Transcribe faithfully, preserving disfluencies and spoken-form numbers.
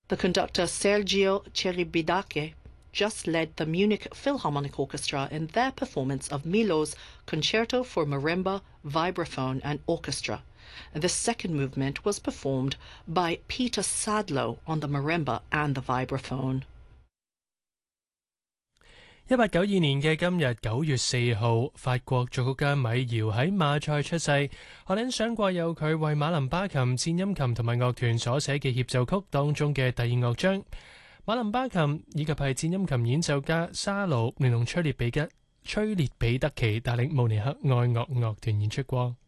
The conductor Sergio Ceribidache just led the Munich Philharmonic Orchestra in their performance of Milo's Concerto for Marimba, Vibraphone and Orchestra. And the second movement was performed by Peter Sadlow on the marimba and the vibraphone. 一八九二年嘅今日九月四號，法國作曲家米堯喺馬賽出世。學領想過有佢為馬林巴琴、顫音琴同埋樂團所寫嘅協奏曲當中嘅第二樂章。馬林巴琴以及係顫音琴演奏家沙魯連同崔列比吉、崔列比德奇帶領慕尼黑愛樂樂團演出過。